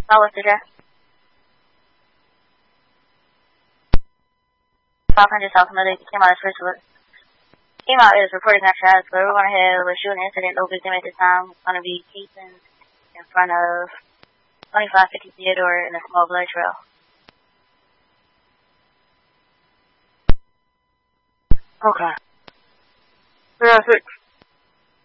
What's the address? 500 South Medic. Came out as first alert. Came out is reporting that fast, but we're going ahead with shooting incident. No victim at this time. It's going to be Keaton in front of 2550 Theodore in a small blood trail. Okay. 306.